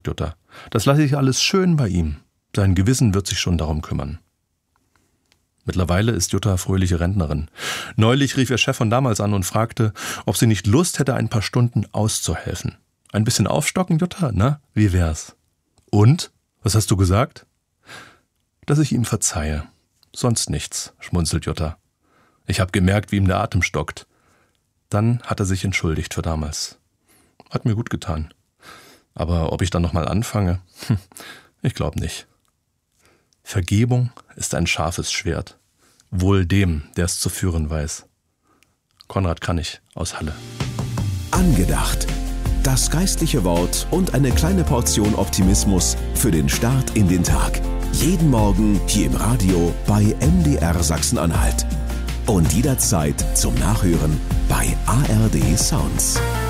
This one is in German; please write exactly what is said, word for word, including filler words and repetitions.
sagt Jutta. Das lasse ich alles schön bei ihm. Sein Gewissen wird sich schon darum kümmern. Mittlerweile ist Jutta fröhliche Rentnerin. Neulich rief ihr Chef von damals an und fragte, ob sie nicht Lust hätte, ein paar Stunden auszuhelfen. Ein bisschen aufstocken, Jutta, na? Wie wär's? Und? Was hast du gesagt? Dass ich ihm verzeihe. Sonst nichts, schmunzelt Jutta. Ich habe gemerkt, wie ihm der Atem stockt. Dann hat er sich entschuldigt für damals. Hat mir gut getan. Aber ob ich dann nochmal anfange? Hm, ich glaube nicht. Vergebung ist ein scharfes Schwert. Wohl dem, der es zu führen weiß. Konrad Kranich aus Halle. Angedacht. Das geistliche Wort und eine kleine Portion Optimismus für den Start in den Tag. Jeden Morgen hier im Radio bei M D R Sachsen-Anhalt. Und jederzeit zum Nachhören bei A R D Sounds.